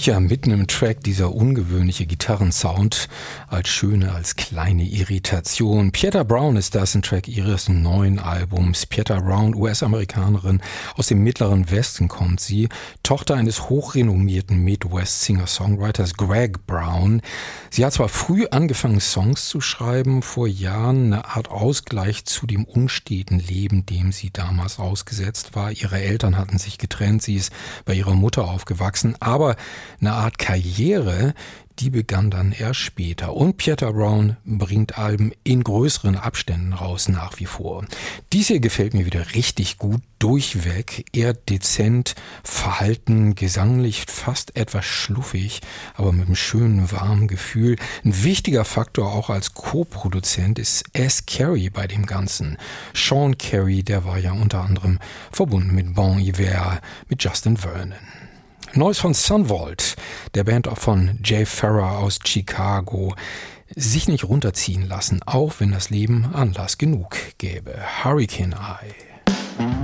Ja, mitten im Track dieser ungewöhnliche Gitarrensound als schöne, als kleine Irritation. Pieta Brown ist das, ein Track ihres neuen Albums. Pieta Brown, US-Amerikanerin, aus dem Mittleren Westen kommt sie, Tochter eines hochrenommierten Midwest-Singer-Songwriters Greg Brown. Sie hat zwar früh angefangen, Songs zu schreiben, vor Jahren eine Art Ausgleich zu dem unsteten Leben, dem sie damals ausgesetzt war. Ihre Eltern hatten sich getrennt, sie ist bei ihrer Mutter aufgewachsen, aber eine Art Karriere, die begann dann erst später. Und Pieta Brown bringt Alben in größeren Abständen raus, nach wie vor. Dies hier gefällt mir wieder richtig gut, durchweg, eher dezent, verhalten, gesanglich fast etwas schluffig, aber mit einem schönen, warmen Gefühl. Ein wichtiger Faktor auch als Co-Produzent ist S. Carey bei dem Ganzen. Sean Carey, der war ja unter anderem verbunden mit Bon Iver, mit Justin Vernon. Neues von Sunvault, der Band auch von Jay Farrar aus Chicago. Sich nicht runterziehen lassen, auch wenn das Leben Anlass genug gäbe. Hurricane Eye.